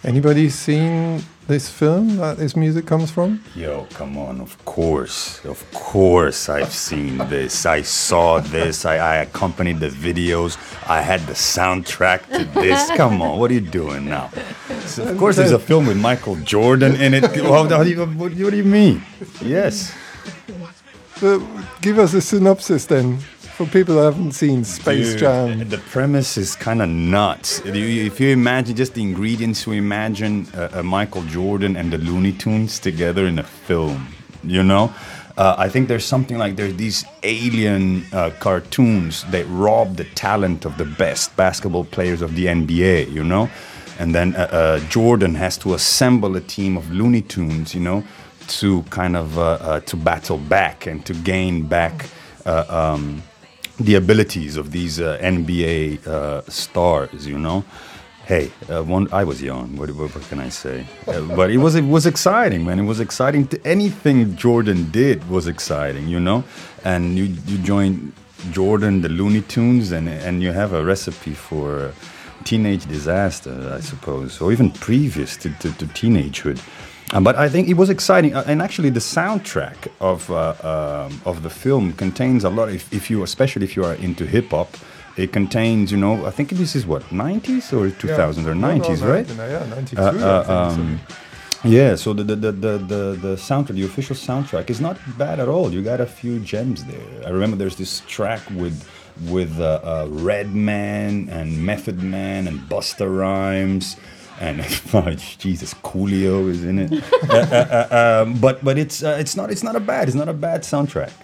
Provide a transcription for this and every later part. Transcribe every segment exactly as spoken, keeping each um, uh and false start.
Anybody seen this film that this music comes from? Yo, come on, of course, of course I've seen this. I saw this, I, I accompanied the videos, I had the soundtrack to this. Come on, what are you doing now? So of course there's a film with Michael Jordan in it. How, how do you, what, what do you mean? Yes. Uh, give us a synopsis then, for people who haven't seen Space Dude, Jam. The premise is kind of nuts. If you, if you imagine just the ingredients, you imagine uh, uh, Michael Jordan and the Looney Tunes together in a film, you know? Uh, I think there's something like there's these alien uh, cartoons that rob the talent of the best basketball players of the N B A, you know? And then uh, uh, Jordan has to assemble a team of Looney Tunes, you know, to kind of uh, uh, to battle back and to gain back uh, um, the abilities of these uh, N B A uh, stars, you know. Hey, uh, one I was young. What, what, what can I say? Uh, but it was it was exciting, man. It was exciting. To, anything Jordan did was exciting, you know. And you you join Jordan, the Looney Tunes, and and you have a recipe for uh, teenage disaster, I suppose, or even previous to, to, to teenagehood. Um, but I think it was exciting, uh, and actually the soundtrack of uh, um, of the film contains a lot. If, if you, especially if you are into hip hop, it contains, you know, I think this is what nineties or two thousands yeah. or nineties, no, no, right? Yeah, ninety-two. Uh, uh, I think um, so. Yeah, so the the, the the the the soundtrack, the official soundtrack, is not bad at all. You got a few gems there. I remember there's this track with with uh, uh, Redman and Method Man and Busta Rhymes. And oh, Jesus, Coolio is in it. uh, uh, uh, um, but but it's uh, it's not it's not a bad it's not a bad soundtrack.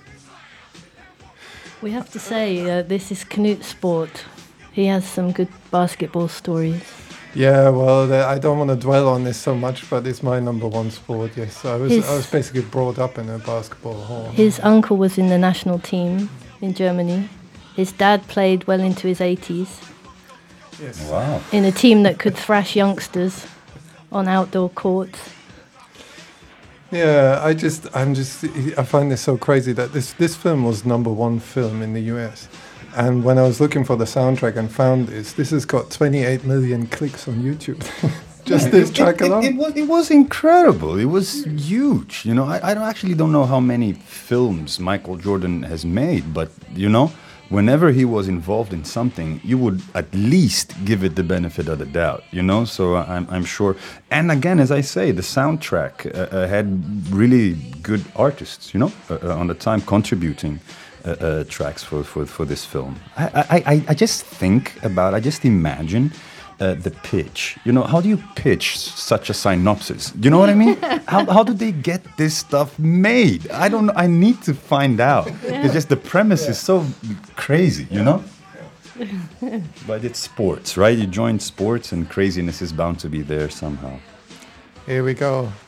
We have to say uh, this is Knut Sport. He has some good basketball stories. Yeah, well, the, I don't want to dwell on this so much, but it's my number one sport. Yes, I was His, I was basically brought up in a basketball hall. His uncle was in the national team in Germany. His dad played well into his eighties. Yes. Wow. In a team that could thrash youngsters on outdoor courts. Yeah, I just, I'm just, I find this so crazy that this, this film was number one film in the U S. And when I was looking for the soundtrack and found this, this has got twenty-eight million clicks on YouTube. Just Yeah, this it, track it, alone. It, it, was, it was incredible. It was huge. You know, I, I don't actually don't know how many films Michael Jordan has made, but, you know, whenever he was involved in something, you would at least give it the benefit of the doubt, you know? So I'm, I'm sure. And again, as I say, the soundtrack uh, uh, had really good artists, you know, uh, uh, on the time contributing uh, uh, tracks for, for, for this film. I, I, I, I just think about, I just imagine uh, the pitch. You know, how do you pitch such a synopsis? Do you know what I mean? how, how do they get this stuff made? I don't know. I need to find out. Yeah. It's just the premise yeah. is so crazy, you know? Yeah. But it's sports, right? You join sports and craziness is bound to be there somehow. Here we go.